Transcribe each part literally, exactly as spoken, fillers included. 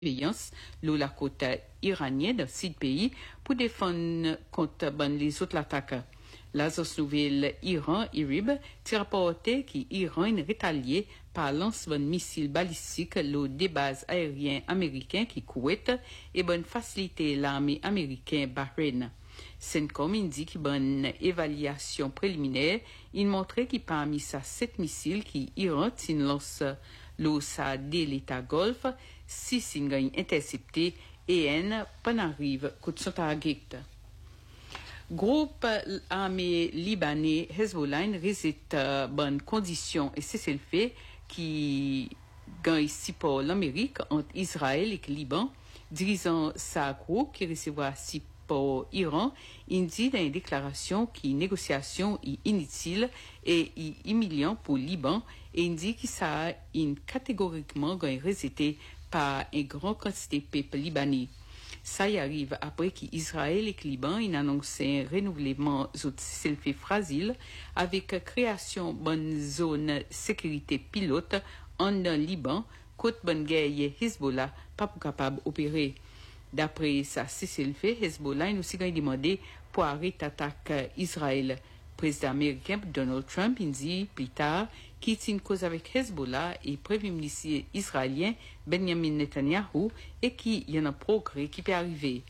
surveillance lors la côte iranienne dans six pays pour défendre contre ben, les autres attaques. L'agence nouvelle Iran, I R I B, a rapporté qu'Iran est rétalié par lancement de missiles balistiques lors des bases aériennes américaines qui Koweït et bonne facilité l'armée américaine Bahreïn. CENTCOM indique bonne évaluation préliminaire. Il montrait que parmi ces sept missiles qui Iran lance l'eau de l'État Golfe, six sont interceptés et un n'arrive qu'au son target. Groupe armé libanais Hezbollah résiste euh, bonnes conditions et c'est le fait qui gagne ici pour l'Amérique entre Israël et le Liban. Dirigeant sa groupe qui recevra si pour Iran, il dit dans une déclaration que négociation est inutile et humiliant pour le Liban et il dit que ça a une catégoriquement rejeté par une grande quantité de peuple libanais. Ça y arrive après qu'Israël et le Liban ont annoncé un renouvellement de fait fragile avec création d'une zone sécurité pilote en Liban, côte bonne guerre Hezbollah pas pour capable d'opérer. D'après ça, c'est le fait, Hezbollah a aussi demandé pour arrêter l'attaque Israël. Le président américain Donald Trump a dit plus tard qu'il est une cause avec Hezbollah et le premier ministre israélien Benjamin Netanyahu et qu'il y a un progrès qui peut arriver.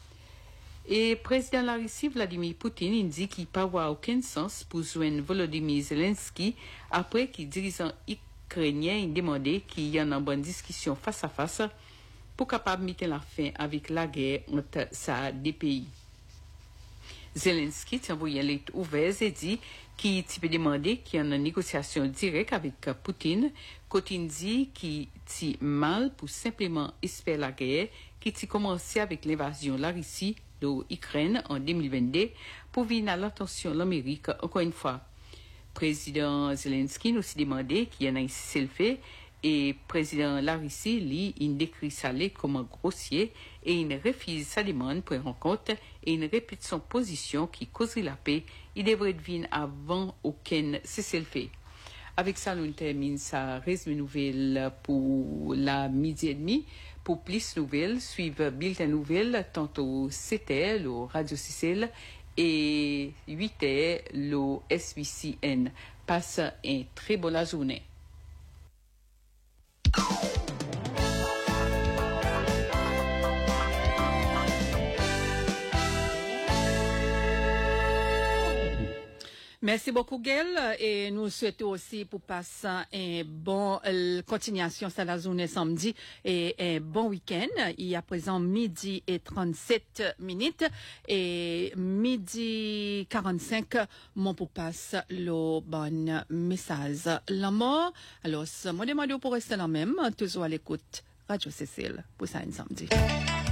Et le président de la Russie, Vladimir Poutine, a dit qu'il n'y a pas aucun sens pour joindre Volodymyr Zelensky après que le dirigeant ukrainien a demandé qu'il y ait une bonne discussion face à face pour capable mettre la fin avec la guerre entre ces deux pays. Zelensky a envoyé une lettre ouverte et dit qu'il peut demander qu'il y ait une négociation directe avec Poutine. Poutine dit qu'il est mal pour simplement espérer la guerre, qui a commencé avec l'invasion de la Russie de l'Ukraine en deux mille vingt-deux pour venir à l'attention de l'Amérique encore une fois. Le président Zelensky a aussi demandé qu'il y ait un cessez-le-feu. Et le président de la Russie, lui, il décrit ça comme un grossier et il refuse sa demande pour une rencontre et il répète son position qui causerait la paix. Il devrait venir avant aucun cessez-le-feu. Avec ça, nous terminons sa résumé nouvelle pour la midi et demi. Pour plus de nouvelles, suivez Bulletin Nouvelles, tantôt sept heures, le Radio Sicile, et huit heures, le S B C N. Passe une très bonne journée. Merci beaucoup, Gail. Et nous souhaitons aussi pour passer une bonne euh, continuation de la journée samedi et un bon week-end. Il y a présent midi et trente-sept minutes et midi quarante-cinq, mon pour passer le bon message. La mort. Alors, moi demande pour rester là même, toujours à l'écoute. Radio Cécile pour ça un samedi.